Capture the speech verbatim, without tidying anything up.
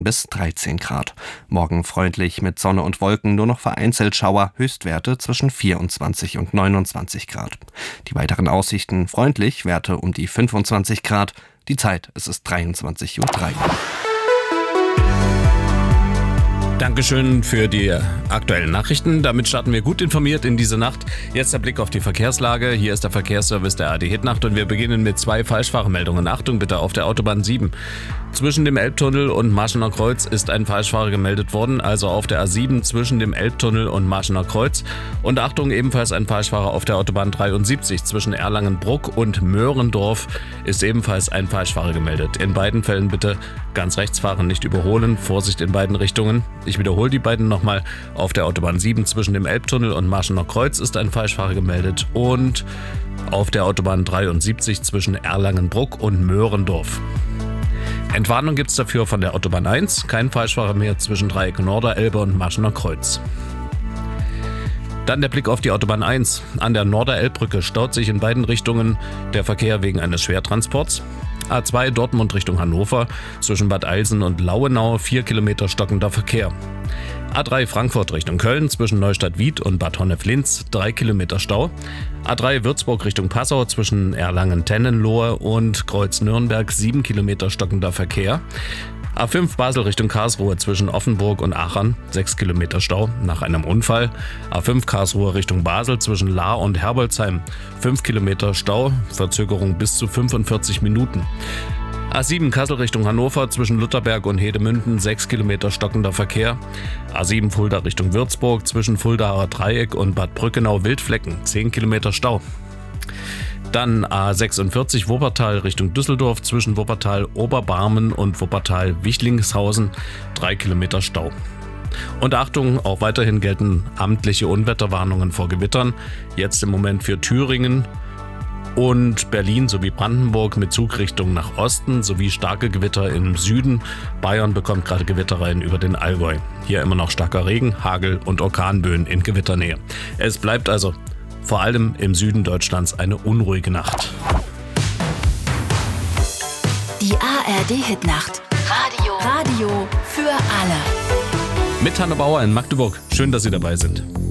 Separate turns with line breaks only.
bis dreizehn Grad. Morgen freundlich mit Sonne und Wolken, nur noch vereinzelt Schauer, Höchstwerte zwischen vierundzwanzig und neunundzwanzig Grad. Die weiteren Aussichten freundlich, Werte um die fünfundzwanzig Grad. Die Zeit, es ist dreiundzwanzig Uhr drei.
Dankeschön für die aktuellen Nachrichten. Damit starten wir gut informiert in diese Nacht. Jetzt der Blick auf die Verkehrslage. Hier ist der Verkehrsservice der A D Hitnacht und wir beginnen mit zwei Falschfahrermeldungen. Achtung bitte auf der Autobahn sieben. Zwischen dem Elbtunnel und Maschener Kreuz ist ein Falschfahrer gemeldet worden, also auf der A sieben zwischen dem Elbtunnel und Maschener Kreuz. Und Achtung, ebenfalls ein Falschfahrer auf der Autobahn dreiundsiebzig zwischen Erlangen-Bruck und Möhrendorf ist ebenfalls ein Falschfahrer gemeldet. In beiden Fällen bitte ganz rechts fahren, nicht überholen. Vorsicht in beiden Richtungen. Ich wiederhole die beiden nochmal. Auf der Autobahn sieben zwischen dem Elbtunnel und Maschener Kreuz ist ein Falschfahrer gemeldet und auf der Autobahn dreiundsiebzig zwischen Erlangen-Bruck und Möhrendorf. Entwarnung gibt es dafür von der Autobahn eins, kein Falschfahrer mehr zwischen Dreieck Norderelbe und Maschener Kreuz. Dann der Blick auf die Autobahn eins. An der Norderelbbrücke staut sich in beiden Richtungen der Verkehr wegen eines Schwertransports. A zwei Dortmund Richtung Hannover, zwischen Bad Eilsen und Lauenau vier Kilometer stockender Verkehr. A drei Frankfurt Richtung Köln, zwischen Neustadt-Wied und Bad Honnef-Linz drei Kilometer Stau. A drei Würzburg Richtung Passau, zwischen Erlangen-Tennenlohe und Kreuz-Nürnberg sieben Kilometer stockender Verkehr. A fünf Basel Richtung Karlsruhe, zwischen Offenburg und Aachen sechs Kilometer Stau nach einem Unfall. A fünf Karlsruhe Richtung Basel, zwischen Lahr und Herbolzheim fünf Kilometer Stau, Verzögerung bis zu fünfundvierzig Minuten. A sieben Kassel Richtung Hannover, zwischen Lutherberg und Hedemünden sechs Kilometer stockender Verkehr. A sieben Fulda Richtung Würzburg, zwischen Fuldaer Dreieck und Bad Brückenau-Wildflecken zehn Kilometer Stau. Dann A sechsundvierzig Wuppertal Richtung Düsseldorf, zwischen Wuppertal Oberbarmen und Wuppertal Wichtlingshausen drei Kilometer Stau. Und Achtung, auch weiterhin gelten amtliche Unwetterwarnungen vor Gewittern. Jetzt im Moment für Thüringen und Berlin sowie Brandenburg mit Zugrichtung nach Osten sowie starke Gewitter im Süden. Bayern bekommt gerade Gewitterreihen über den Allgäu. Hier immer noch starker Regen, Hagel und Orkanböen in Gewitternähe. Es bleibt also vor allem im Süden Deutschlands eine unruhige Nacht.
Die A R D-Hitnacht. Radio. Radio für alle.
Mit Hanne Bauer in Magdeburg. Schön, dass Sie dabei sind.